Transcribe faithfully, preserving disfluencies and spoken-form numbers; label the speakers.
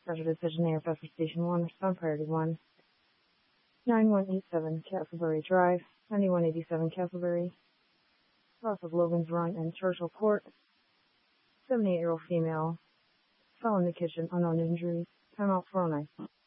Speaker 1: Special Decision A R F for Station one, Respond Priority one. nine one eight seven Castleberry Drive, ninety-one eighty-seven Castleberry. Loss of Logan's Run and Churchill Court. seventy-eight-year-old female. Fell in the kitchen, unknown injuries. Time out four oh nine.